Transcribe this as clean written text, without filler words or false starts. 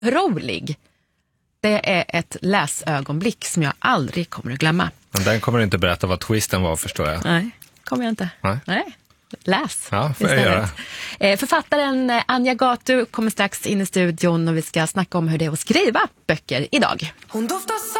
rolig. Det är ett läsögonblick som jag aldrig kommer att glömma. Men den kommer du inte berätta vad twisten var, förstår jag. Nej, kommer jag inte. Nej. Läs. Ja, får jag göra. Författaren Anja Gatu kommer strax in i studion och vi ska snacka om hur det är att skriva böcker idag. Hon doftar